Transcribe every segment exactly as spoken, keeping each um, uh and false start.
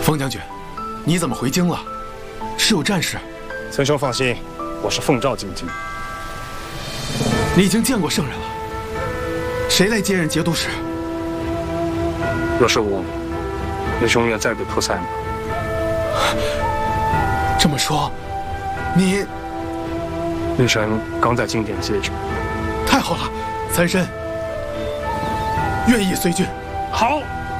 冯将军，你怎么回京了？是有战事？ 岑兄放心，我是奉诏进京。 你已经见过圣人了，谁来接任节度使？ 若是我，你永远再不出塞吗？ 这么说，你令臣刚在经典接旨。 太好了，岑参愿意随军。 好。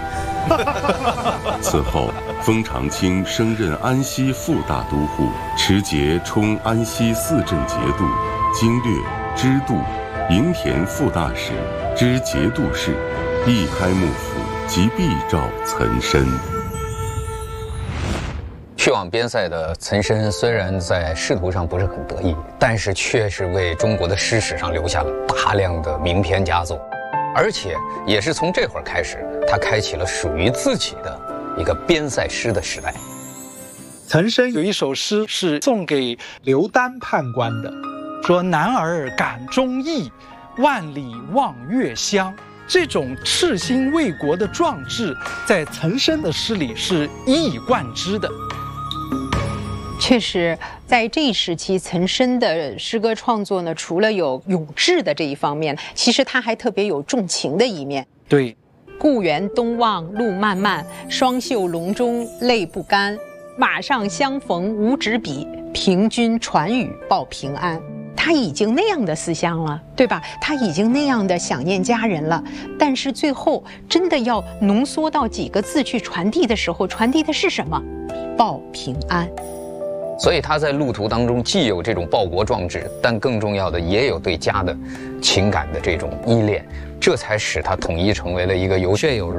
此后，封长清升任安西副大都护，持节充安西四镇节度、经略、知度、营田副大使、知节度使，亦开幕府及必召岑参。 去往边塞的岑参虽然在仕途上不是很得意，但是却是为中国的诗史上留下了大量的名篇佳作，而且也是从这会儿开始，他开启了属于自己的一个边塞诗的时代。 岑参有一首诗是送给刘丹判官的，说“男儿感忠义，万里望月乡”。这种赤心为国的壮志，在岑参的诗里是一以贯之的。 确实，在这一时期，岑参的诗歌创作呢，除了有咏志的这一方面，其实他还特别有重情的一面。 对， 故园东望路漫漫，双袖龙钟泪不干。马上相逢无纸笔，凭君传语报平安。他已经那样的思乡了，对吧？他已经那样的想念家人了，但是最后真的要浓缩到几个字去传递的时候，传递的是什么？报平安。 所以他在路途当中既有这种报国壮志，但更重要的也有对家的情感的这种依恋，这才使他统一成为了一个有血有肉